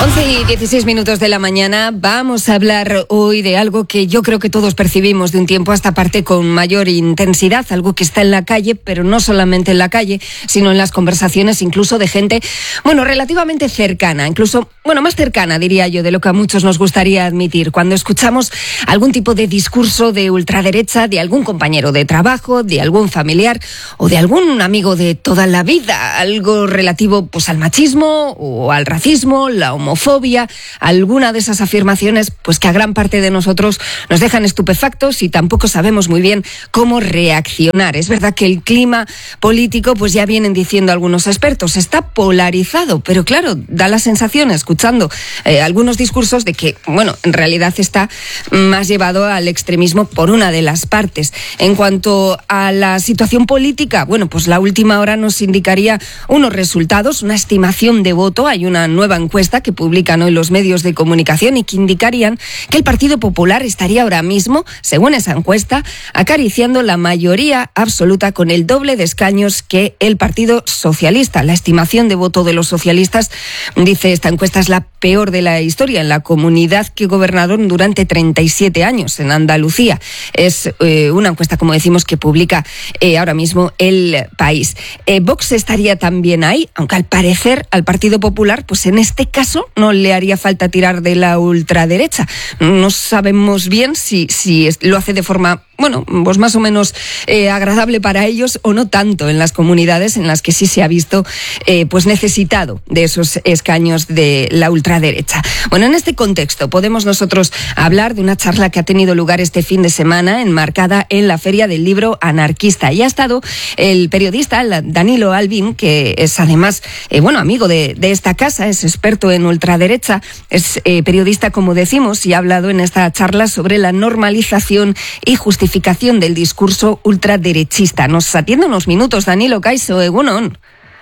11:16 de la mañana. Vamos a hablar hoy de algo que yo creo que todos percibimos de un tiempo a esta parte con mayor intensidad, algo que está en la calle, pero no solamente en la calle, sino en las conversaciones incluso de gente, relativamente cercana, incluso, más cercana, diría yo, de lo que a muchos nos gustaría admitir. Cuando escuchamos algún tipo de discurso de ultraderecha de algún compañero de trabajo, de algún familiar o de algún amigo de toda la vida, algo relativo pues al machismo o al racismo, la homofobia, alguna de esas afirmaciones pues que a gran parte de nosotros nos dejan estupefactos y tampoco sabemos muy bien cómo reaccionar. Es verdad que el clima político, pues ya vienen diciendo algunos expertos, está polarizado, pero claro, da la sensación, escuchando algunos discursos, de que, en realidad está más llevado al extremismo por una de las partes. En cuanto a la situación política, pues la última hora nos indicaría unos resultados, una estimación de voto. Hay una nueva encuesta que publican hoy los medios de comunicación y que indicarían que el Partido Popular estaría ahora mismo, según esa encuesta, acariciando la mayoría absoluta con el doble de escaños que el Partido Socialista. La estimación de voto de los socialistas, dice esta encuesta, es la peor de la historia en la comunidad que gobernaron durante 37 años en Andalucía. Es una encuesta, como decimos, que publica ahora mismo El País. Vox estaría también ahí, aunque al parecer al Partido Popular, pues en este caso no le haría falta tirar de la ultraderecha. No sabemos bien si lo hace de forma, pues más o menos agradable para ellos o no tanto en las comunidades en las que sí se ha visto pues necesitado de esos escaños de la ultraderecha. En este contexto podemos nosotros hablar de una charla que ha tenido lugar este fin de semana enmarcada en la Feria del Libro Anarquista, y ha estado el periodista Danilo Albín, que es además amigo de esta casa, es experto en ultraderecha, es periodista, como decimos, y ha hablado en esta charla sobre la normalización y justificación del discurso ultraderechista. Nos atiende unos minutos, Danilo. Kaixo, egunon.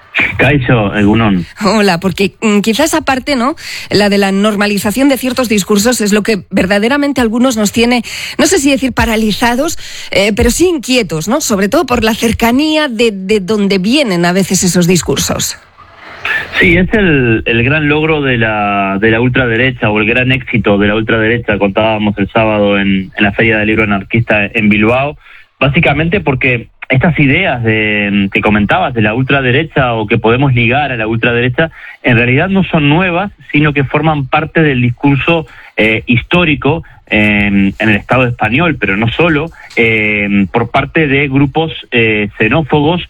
Kaixo, egunon. Hola, porque quizás aparte, la de la normalización de ciertos discursos es lo que verdaderamente a algunos nos tiene, no sé si decir paralizados, pero sí inquietos, sobre todo por la cercanía de donde vienen a veces esos discursos. Sí, es el gran logro de la ultraderecha, o el gran éxito de la ultraderecha. Contábamos el sábado en la Feria del Libro Anarquista en Bilbao, básicamente porque estas ideas que comentabas de la ultraderecha, o que podemos ligar a la ultraderecha, en realidad no son nuevas, sino que forman parte del discurso histórico en el Estado español, pero no solo, por parte de grupos xenófobos,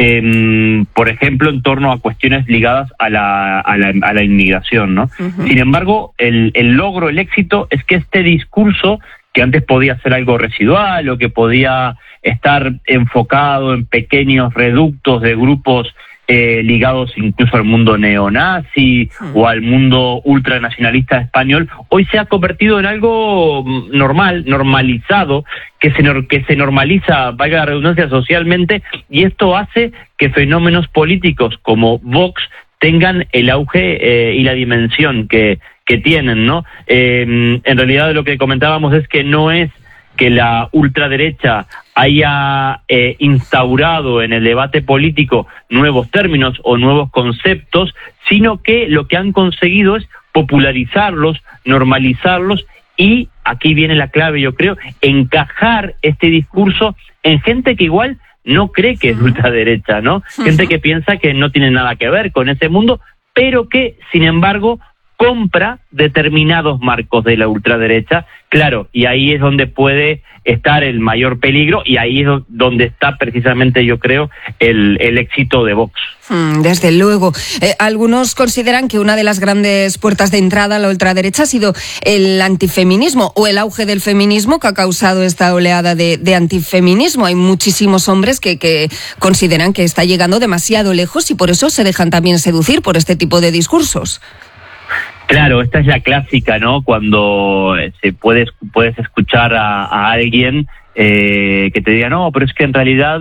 por ejemplo, en torno a cuestiones ligadas a la inmigración, ¿no? Uh-huh. Sin embargo, el logro, el éxito, es que este discurso, que antes podía ser algo residual o que podía estar enfocado en pequeños reductos de grupos ligados incluso al mundo neonazi o al mundo ultranacionalista español, hoy se ha convertido en algo normalizado, que se normaliza, valga la redundancia, socialmente, y esto hace que fenómenos políticos como Vox tengan el auge y la dimensión que tienen, ¿no? En realidad lo que comentábamos es que no es que la ultraderecha haya instaurado en el debate político nuevos términos o nuevos conceptos, sino que lo que han conseguido es popularizarlos, normalizarlos, y aquí viene la clave, yo creo, encajar este discurso en gente que igual no cree que es ultraderecha, ¿no? Gente que piensa que no tiene nada que ver con ese mundo, pero que, sin embargo, compra determinados marcos de la ultraderecha, claro, y ahí es donde puede estar el mayor peligro, y ahí es donde está precisamente, yo creo, el éxito de Vox. Desde luego. Algunos consideran que una de las grandes puertas de entrada a la ultraderecha ha sido el antifeminismo, o el auge del feminismo, que ha causado esta oleada de antifeminismo. Hay muchísimos hombres que consideran que está llegando demasiado lejos, y por eso se dejan también seducir por este tipo de discursos. Claro, esta es la clásica, ¿no? Cuando puedes escuchar a alguien que te diga, no, pero es que en realidad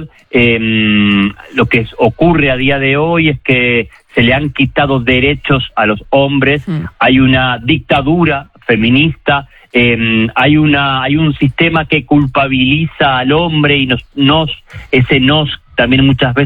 lo que ocurre a día de hoy es que se le han quitado derechos a los hombres, hay una dictadura feminista, hay un sistema que culpabiliza al hombre, y ese nos también muchas veces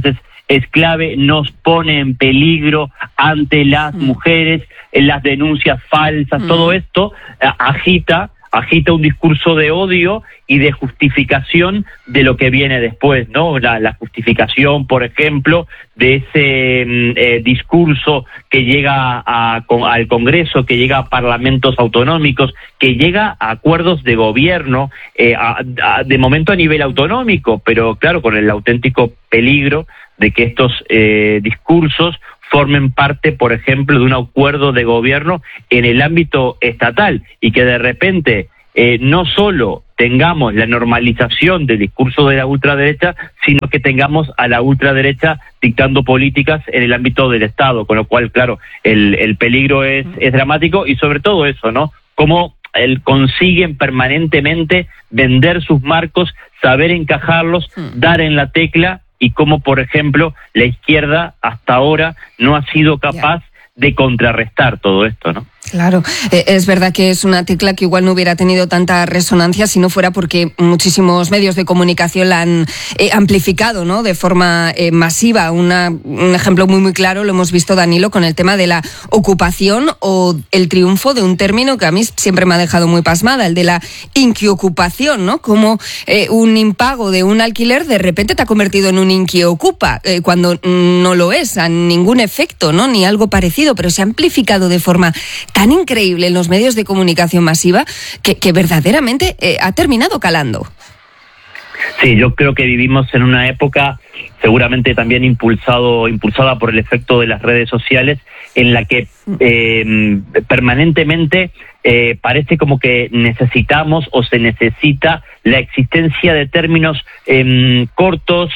es clave, nos pone en peligro ante las mujeres, en las denuncias falsas, todo esto agita un discurso de odio y de justificación de lo que viene después, ¿no? La justificación, por ejemplo, de ese discurso que llega al Congreso, que llega a parlamentos autonómicos, que llega a acuerdos de gobierno, de momento a nivel autonómico, pero claro, con el auténtico peligro de que estos discursos formen parte, por ejemplo, de un acuerdo de gobierno en el ámbito estatal y que de repente no solo tengamos la normalización del discurso de la ultraderecha, sino que tengamos a la ultraderecha dictando políticas en el ámbito del Estado, con lo cual, claro, el peligro es dramático y sobre todo eso, ¿no? Cómo consiguen permanentemente vender sus marcos, saber encajarlos, dar en la tecla, y cómo, por ejemplo, la izquierda hasta ahora no ha sido capaz de contrarrestar todo esto, ¿no? Claro, es verdad que es una tecla que igual no hubiera tenido tanta resonancia si no fuera porque muchísimos medios de comunicación la han amplificado, ¿no? De forma masiva. Un ejemplo muy claro lo hemos visto, Danilo, con el tema de la ocupación o el triunfo de un término que a mí siempre me ha dejado muy pasmada, el de la inquiocupación, ¿no? Como un impago de un alquiler de repente te ha convertido en un inquiocupa, cuando no lo es, a ningún efecto, ¿no? Ni algo parecido, pero se ha amplificado de forma tan increíble en los medios de comunicación masiva que verdaderamente ha terminado calando. Sí, yo creo que vivimos en una época seguramente también impulsada por el efecto de las redes sociales, en la que permanentemente parece como que necesitamos o se necesita la existencia de términos cortos,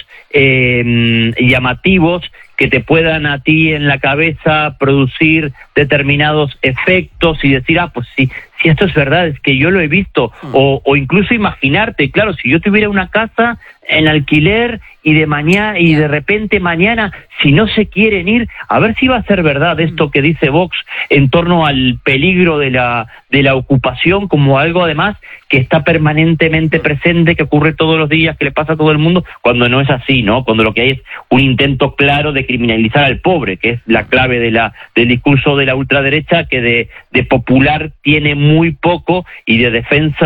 llamativos, que te puedan a ti en la cabeza producir determinados efectos y decir, pues sí, si esto es verdad, es que yo lo he visto, o incluso imaginarte, claro, si yo tuviera una casa en alquiler y de repente mañana, si no se quieren ir, a ver si va a ser verdad esto que dice Vox en torno al peligro de la ocupación, como algo además que está permanentemente presente, que ocurre todos los días, que le pasa a todo el mundo, cuando no es así, ¿no? Cuando lo que hay es un intento claro de criminalizar al pobre, que es la clave del discurso de la ultraderecha, que de popular tiene muy poco y de defensa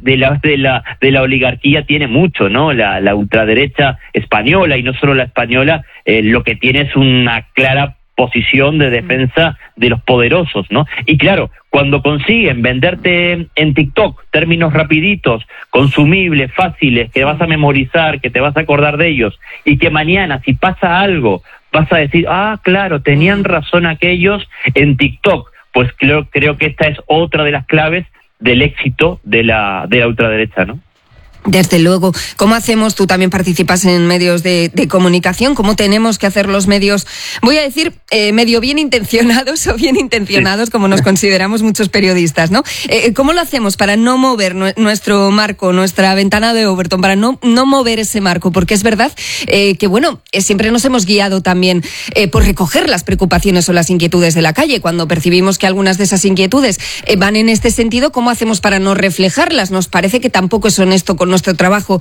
de la oligarquía tiene mucho, ¿no? La ultraderecha española, y no solo la española, lo que tiene es una clara posición de defensa de los poderosos, ¿no? Y claro, cuando consiguen venderte en TikTok términos rapiditos, consumibles, fáciles, que vas a memorizar, que te vas a acordar de ellos, y que mañana, si pasa algo, vas a decir, claro, tenían razón aquellos en TikTok, pues creo que esta es otra de las claves del éxito de la ultraderecha, ¿no? Desde luego. ¿Cómo hacemos? Tú también participas en medios de comunicación. ¿Cómo tenemos que hacer los medios, voy a decir, medio bien intencionados o bien intencionados, como nos consideramos muchos periodistas, ¿no? ¿Cómo lo hacemos para no mover nuestro marco, nuestra ventana de Overton, para no mover ese marco? Porque es verdad que, bueno, siempre nos hemos guiado también por recoger las preocupaciones o las inquietudes de la calle. Cuando percibimos que algunas de esas inquietudes van en este sentido, ¿cómo hacemos para no reflejarlas? Nos parece que tampoco es honesto con nuestro trabajo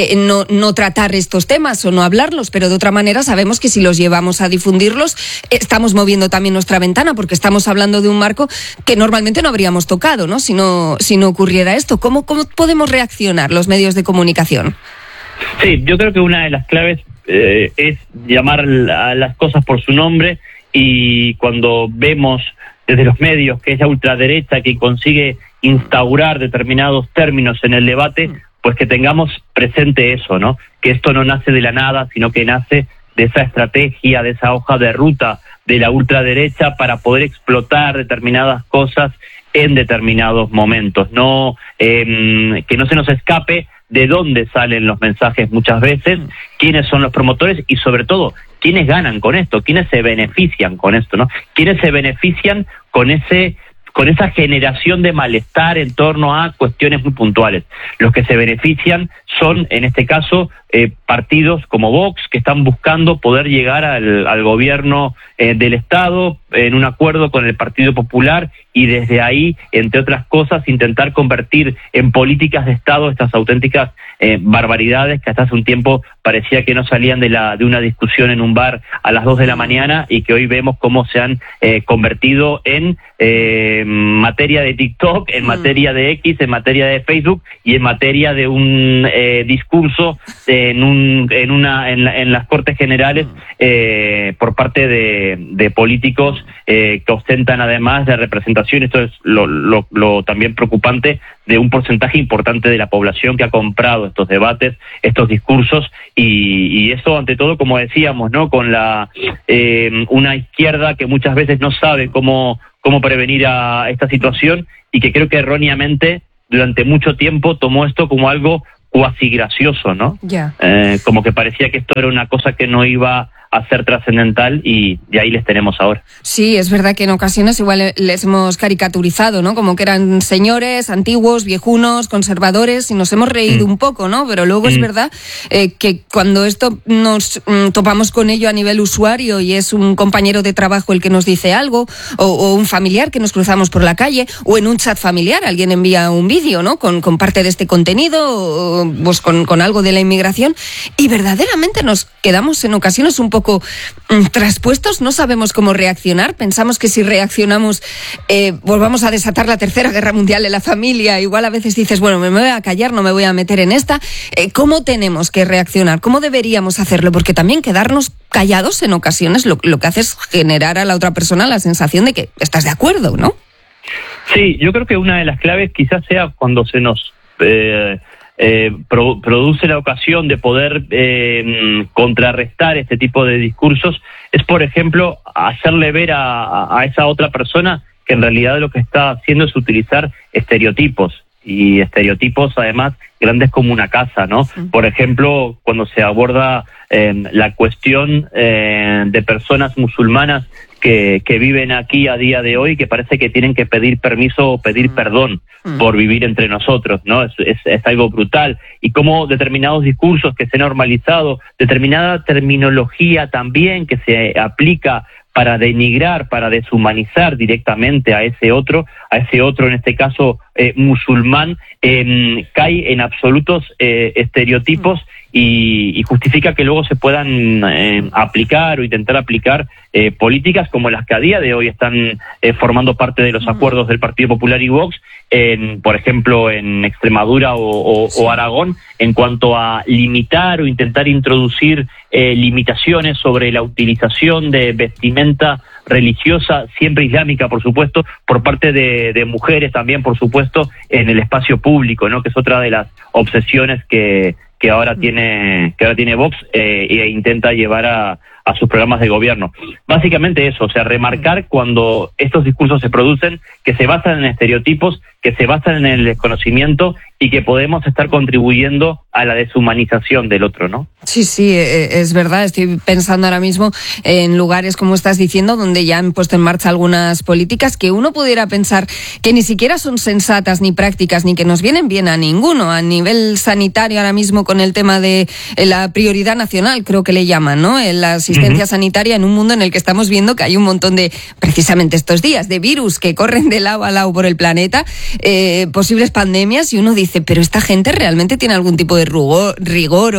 no tratar estos temas o no hablarlos, pero de otra manera sabemos que si los llevamos a difundirlos estamos moviendo también nuestra ventana, porque estamos hablando de un marco que normalmente no habríamos tocado, ¿no? Si no ocurriera esto. ¿Cómo podemos reaccionar los medios de comunicación? Sí, yo creo que una de las claves es llamar a las cosas por su nombre, y cuando vemos desde los medios que es la ultraderecha que consigue instaurar determinados términos en el debate, pues que tengamos presente eso, ¿no? Que esto no nace de la nada, sino que nace de esa estrategia, de esa hoja de ruta de la ultraderecha para poder explotar determinadas cosas en determinados momentos. No, que no se nos escape de dónde salen los mensajes muchas veces, quiénes son los promotores y sobre todo quiénes ganan con esto, quiénes se benefician con esto, ¿no? Quiénes se benefician con esa generación de malestar en torno a cuestiones muy puntuales. Los que se benefician son, en este caso, partidos como Vox, que están buscando poder llegar al gobierno del Estado, en un acuerdo con el Partido Popular y desde ahí, entre otras cosas, intentar convertir en políticas de Estado estas auténticas barbaridades que hasta hace un tiempo parecía que no salían de una discusión en un bar a las 2 de la mañana y que hoy vemos cómo se han convertido en materia de TikTok, en materia de X, en materia de Facebook y en materia de un discurso en las Cortes Generales por parte de políticos que ostentan además de representación. Esto es lo también preocupante, de un porcentaje importante de la población que ha comprado estos debates, estos discursos, y eso ante todo, como decíamos, ¿no? Con una izquierda que muchas veces no sabe cómo prevenir a esta situación y que creo que erróneamente durante mucho tiempo tomó esto como algo cuasi gracioso, ¿no? Yeah. Como que parecía que esto era una cosa que no iba a ser trascendental y ahí les tenemos ahora. Sí, es verdad que en ocasiones igual les hemos caricaturizado, ¿no? Como que eran señores antiguos, viejunos, conservadores, y nos hemos reído un poco, ¿no? Pero luego es verdad que cuando esto nos topamos con ello a nivel usuario y es un compañero de trabajo el que nos dice algo, o un familiar que nos cruzamos por la calle, o en un chat familiar alguien envía un vídeo, ¿no? Con parte de este contenido, o, pues con algo de la inmigración, y verdaderamente nos quedamos en ocasiones un poco traspuestos, no sabemos cómo reaccionar, pensamos que si reaccionamos volvamos a desatar la Tercera Guerra Mundial en la familia. Igual a veces dices, bueno, me voy a callar, no me voy a meter en esta. ¿Cómo tenemos que reaccionar? ¿Cómo deberíamos hacerlo? Porque también quedarnos callados en ocasiones lo que hace es generar a la otra persona la sensación de que estás de acuerdo, ¿no? Sí, yo creo que una de las claves quizás sea cuando se nos produce la ocasión de poder contrarrestar este tipo de discursos, es, por ejemplo, hacerle ver a esa otra persona que en realidad lo que está haciendo es utilizar estereotipos, y estereotipos además grandes como una casa, ¿no? Sí. Por ejemplo, cuando se aborda la cuestión de personas musulmanas que viven aquí a día de hoy, que parece que tienen que pedir permiso o pedir perdón por vivir entre nosotros, ¿no? Es algo brutal. Y cómo determinados discursos que se han normalizado, determinada terminología también que se aplica para denigrar, para deshumanizar directamente a ese otro en este caso musulmán, cae en absolutos estereotipos y justifica que luego se puedan aplicar o intentar aplicar políticas como las que a día de hoy están formando parte de los acuerdos del Partido Popular y Vox, por ejemplo en Extremadura o Aragón, en cuanto a limitar o intentar introducir limitaciones sobre la utilización de vestimenta religiosa, siempre islámica, por supuesto, por parte de mujeres también, por supuesto, en el espacio público, ¿no? Que es otra de las obsesiones que ahora tiene Vox e intenta llevar a sus programas de gobierno. Básicamente eso, o sea, remarcar cuando estos discursos se producen, que se basan en estereotipos, que se basan en el desconocimiento y que podemos estar contribuyendo a la deshumanización del otro, ¿no? Sí, es verdad. Estoy pensando ahora mismo en lugares, como estás diciendo, donde ya han puesto en marcha algunas políticas que uno pudiera pensar que ni siquiera son sensatas ni prácticas ni que nos vienen bien a ninguno. A nivel sanitario ahora mismo, con el tema de la prioridad nacional, creo que le llaman, ¿no? La asistencia sanitaria en un mundo en el que estamos viendo que hay un montón de, precisamente estos días, de virus que corren de lado a lado por el planeta, posibles pandemias, y uno dice, pero esta gente realmente tiene algún tipo de rigor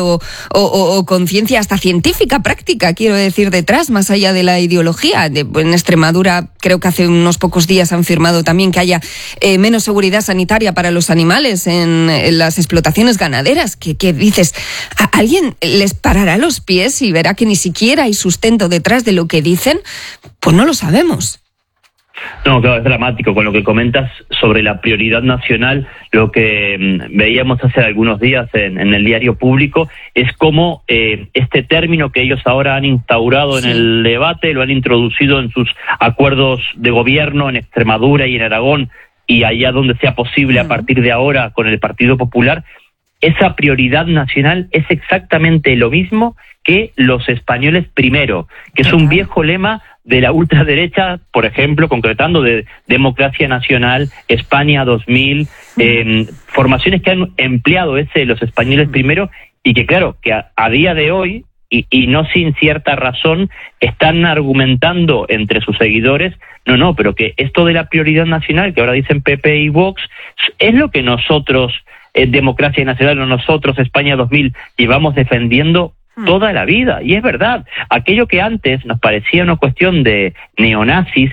o conciencia hasta científica, práctica, quiero decir, detrás, más allá de la ideología. En Extremadura creo que hace unos pocos días han firmado también que haya menos seguridad sanitaria para los animales en las explotaciones ganaderas. ¿Qué dices? ¿A alguien les parará los pies y verá que ni siquiera hay sustento detrás de lo que dicen? Pues no lo sabemos. No, claro, es dramático. Con lo que comentas sobre la prioridad nacional, lo que veíamos hace algunos días en el diario público es cómo este término que ellos ahora han instaurado en el debate, lo han introducido en sus acuerdos de gobierno en Extremadura y en Aragón, y allá donde sea posible a partir de ahora con el Partido Popular. Esa prioridad nacional es exactamente lo mismo que los españoles primero, que es un viejo lema de la ultraderecha, por ejemplo, concretando de Democracia Nacional, España 2000, formaciones que han empleado los españoles primero, y que claro, que a día de hoy y no sin cierta razón, están argumentando entre sus seguidores, no, pero que esto de la prioridad nacional, que ahora dicen PP y Vox, es lo que nosotros, Democracia Nacional, o nosotros, España 2000, llevamos defendiendo toda la vida. Y es verdad, aquello que antes nos parecía una cuestión de neonazis,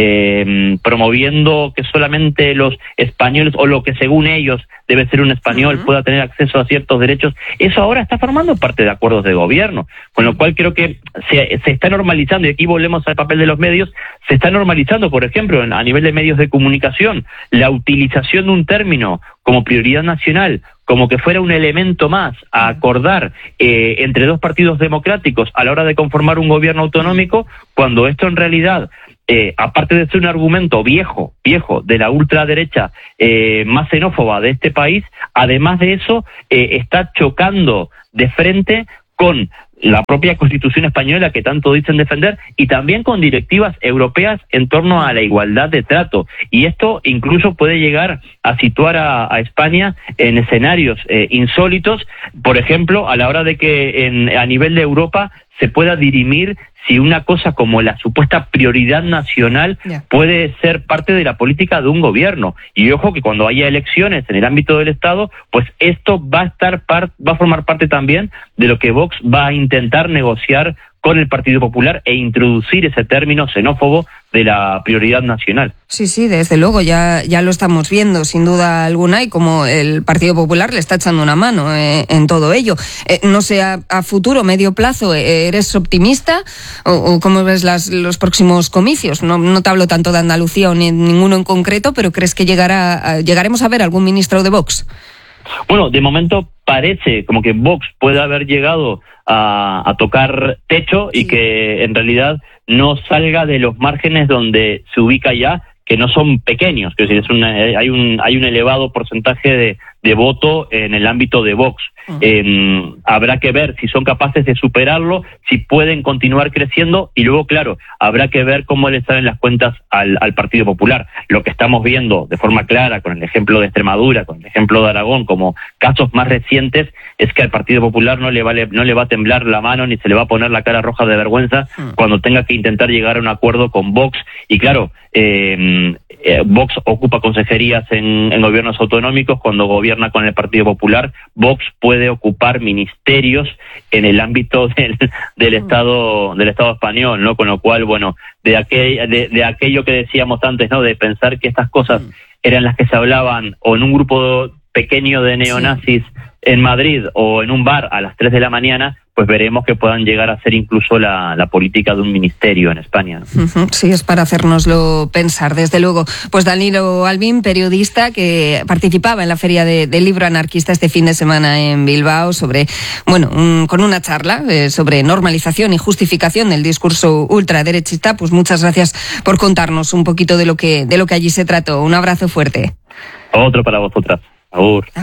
promoviendo que solamente los españoles, o lo que según ellos debe ser un español, pueda tener acceso a ciertos derechos, eso ahora está formando parte de acuerdos de gobierno, con lo cual creo que se está normalizando, y aquí volvemos al papel de los medios, se está normalizando, por ejemplo, a nivel de medios de comunicación, la utilización de un término como prioridad nacional, como que fuera un elemento más a acordar entre dos partidos democráticos a la hora de conformar un gobierno autonómico, cuando esto en realidad, aparte de ser un argumento viejo de la ultraderecha más xenófoba de este país, además de eso está chocando de frente con la propia Constitución española que tanto dicen defender, y también con directivas europeas en torno a la igualdad de trato. Y esto incluso puede llegar a situar a España en escenarios insólitos, por ejemplo, a la hora de que a nivel de Europa se pueda dirimir si una cosa como la supuesta prioridad nacional puede ser parte de la política de un gobierno. Y ojo que cuando haya elecciones en el ámbito del Estado, pues esto va a formar parte también de lo que Vox va a intentar negociar con el Partido Popular e introducir ese término xenófobo de la prioridad nacional. Sí, desde luego, ya lo estamos viendo, sin duda alguna, y como el Partido Popular le está echando una mano en todo ello. No sé, a futuro, medio plazo, ¿eres optimista? ¿O cómo ves los próximos comicios? No te hablo tanto de Andalucía o ni ninguno en concreto, pero ¿crees que llegaremos a ver algún ministro de Vox? Bueno, de momento parece como que Vox puede haber llegado a tocar techo y que en realidad no salga de los márgenes donde se ubica ya, que no son pequeños, es decir, hay un elevado porcentaje de voto en el ámbito de Vox. Habrá que ver si son capaces de superarlo, si pueden continuar creciendo, y luego, claro, habrá que ver cómo le salen las cuentas al Partido Popular. Lo que estamos viendo de forma clara con el ejemplo de Extremadura, con el ejemplo de Aragón, como casos más recientes, es que al Partido Popular no le va a temblar la mano ni se le va a poner la cara roja de vergüenza cuando tenga que intentar llegar a un acuerdo con Vox. Y claro, Vox ocupa consejerías en gobiernos autonómicos. Cuando gobierna con el Partido Popular, Vox puede ocupar ministerios en el ámbito del Estado español, ¿no? Con lo cual, bueno, de aquello que decíamos antes, ¿no? De pensar que estas cosas eran las que se hablaban o en un grupo pequeño de neonazis en Madrid o en un bar a las 3 de la mañana, pues veremos que puedan llegar a ser incluso la política de un ministerio en España, ¿no? Sí, es para hacérnoslo pensar, desde luego. Pues Danilo Albín, periodista que participaba en la Feria del Libro Anarquista este fin de semana en Bilbao con una charla sobre normalización y justificación del discurso ultraderechista. Pues muchas gracias por contarnos un poquito de lo que allí se trató. Un abrazo fuerte. Otro para vosotras. Agur.